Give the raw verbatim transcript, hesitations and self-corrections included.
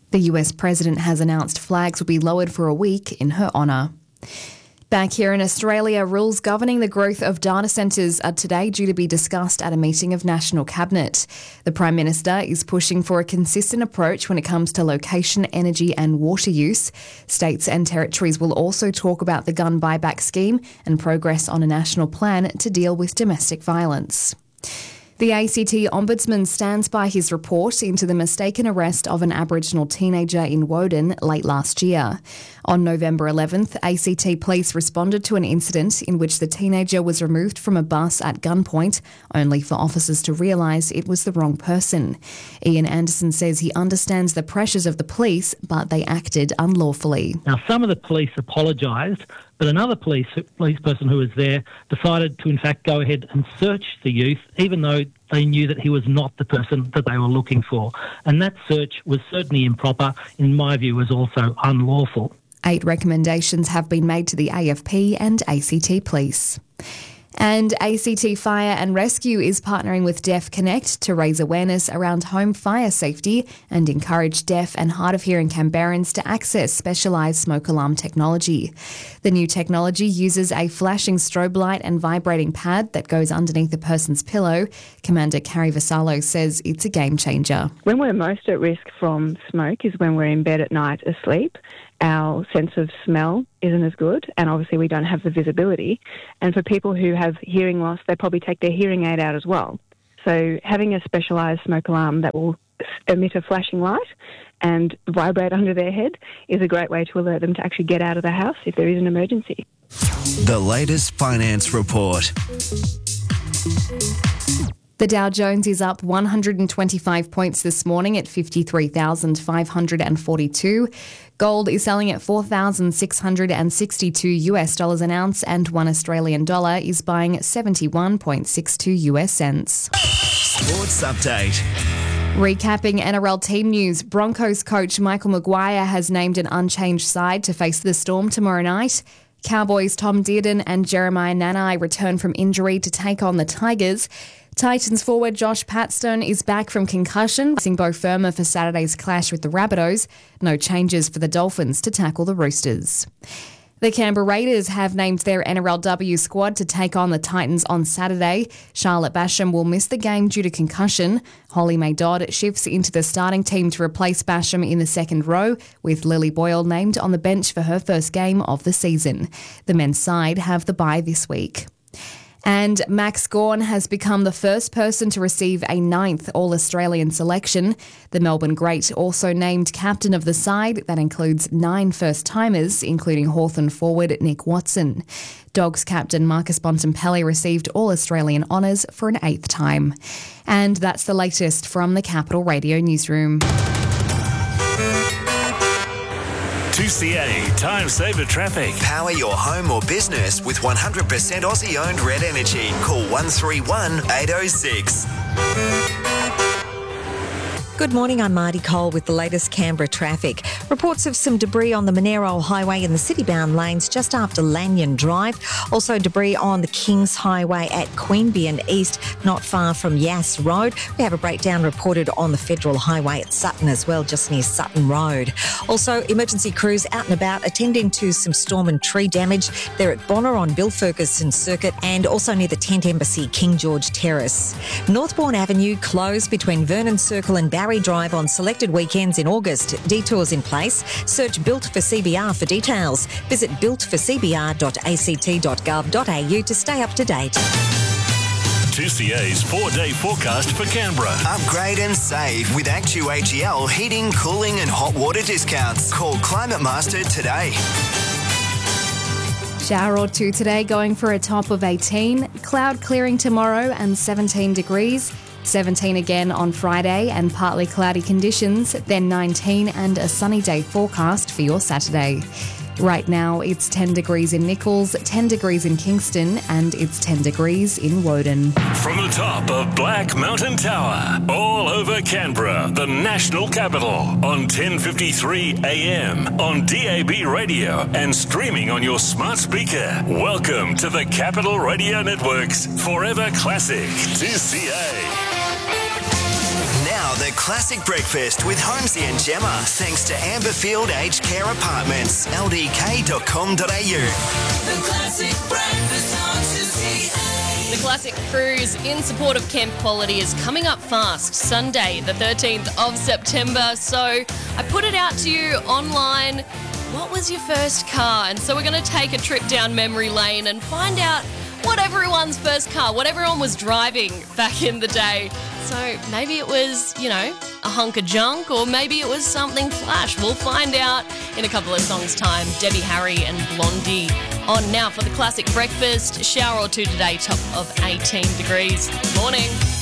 The U S president has announced flags will be lowered for a week in her honour. Back here in Australia, rules governing the growth of data centres are today due to be discussed at a meeting of National Cabinet. The Prime Minister is pushing for a consistent approach when it comes to location, energy and water use. States and territories will also talk about the gun buyback scheme and progress on a national plan to deal with domestic violence. The A C T Ombudsman stands by his report into the mistaken arrest of an Aboriginal teenager in Woden late last year. On November eleventh, A C T police responded to an incident in which the teenager was removed from a bus at gunpoint, only for officers to realise it was the wrong person. Ian Anderson says he understands the pressures of the police, but they acted unlawfully. Now, some of the police apologised, but another police police person who was there decided to, in fact, go ahead and search the youth, even though they knew that he was not the person that they were looking for. And that search was certainly improper, in my view, was also unlawful. Eight recommendations have been made to the A F P and A C T Police. And A C T Fire and Rescue is partnering with Deaf Connect to raise awareness around home fire safety and encourage deaf and hard of hearing Canberrans to access specialised smoke alarm technology. The new technology uses a flashing strobe light and vibrating pad that goes underneath a person's pillow. Commander Carrie Vassallo says it's a game changer. When we're most at risk from smoke is when we're in bed at night asleep. Our sense of smell isn't as good, and obviously we don't have the visibility. And for people who have hearing loss, they probably take their hearing aid out as well. So having a specialised smoke alarm that will emit a flashing light and vibrate under their head is a great way to alert them to actually get out of the house if there is an emergency. The latest finance report. The Dow Jones is up one hundred twenty-five points this morning at fifty-three thousand five hundred forty-two. Gold is selling at four thousand six hundred sixty-two US dollars an ounce, and one Australian dollar is buying seventy-one point six two US cents. Sports update. Recapping N R L team news, Broncos coach Michael Maguire has named an unchanged side to face the Storm tomorrow night. Cowboys Tom Dearden and Jeremiah Nanai return from injury to take on the Tigers. Titans forward Josh Patstone is back from concussion, facing Beau Fermor for Saturday's clash with the Rabbitohs. No changes for the Dolphins to tackle the Roosters. The Canberra Raiders have named their N R L W squad to take on the Titans on Saturday. Charlotte Basham will miss the game due to concussion. Holly May Dodd shifts into the starting team to replace Basham in the second row, with Lily Boyle named on the bench for her first game of the season. The men's side have the bye this week. And Max Gawn has become the first person to receive a ninth All-Australian selection. The Melbourne great also named captain of the side. That includes nine first-timers, including Hawthorn forward Nick Watson. Dogs captain Marcus Bontempelli received All-Australian honours for an eighth time. And that's the latest from the Capital Radio newsroom. two C A Time Saver Traffic. Power your home or business with one hundred percent Aussie-owned Red Energy. Call one three one, eight oh six. Good morning, I'm Marty Cole with the latest Canberra traffic. Reports of some debris on the Monero Highway in the city-bound lanes just after Lanyon Drive. Also debris on the Kings Highway at Queanbeyan East, not far from Yass Road. We have a breakdown reported on the Federal Highway at Sutton as well, just near Sutton Road. Also, emergency crews out and about attending to some storm and tree damage. They're at Bonner on Bill Ferguson Circuit and also near the Tent Embassy, King George Terrace. Northbourne Avenue closed between Vernon Circle and Barry Drive on selected weekends in August. Detours in place. Search Built for C B R for details. Visit built for c b r dot a c t dot gov dot a u to stay up to date. two C A's four-day forecast for Canberra. Upgrade and save with Actu H E L heating, cooling and hot water discounts. Call Climate Master today. Shower or two today, going for a top of eighteen. Cloud clearing tomorrow and seventeen degrees. seventeen again on Friday and partly cloudy conditions, then nineteen and a sunny day forecast for your Saturday. Right now it's ten degrees in Nichols, ten degrees in Kingston and it's ten degrees in Woden. From the top of Black Mountain Tower, all over Canberra, the national capital, on ten fifty-three A M, on D A B radio and streaming on your smart speaker. Welcome to the Capital Radio Network's Forever Classic two C A. Now the Classic Breakfast with Holmesy and Gemma, thanks to Amberfield Aged Care Apartments, l d k dot com dot a u. The Classic Breakfast on two C A. The Classic Cruise in support of Camp Quality is coming up fast, Sunday the thirteenth of September. So I put it out to you online. What was your first car? And so we're going to take a trip down memory lane and find out what everyone's first car, what everyone was driving back in the day. So maybe it was, you know, a hunk of junk, or maybe it was something flash. We'll find out in a couple of songs' time. Debbie Harry and Blondie on now for the Classic Breakfast. Shower or two today, top of eighteen degrees. Morning.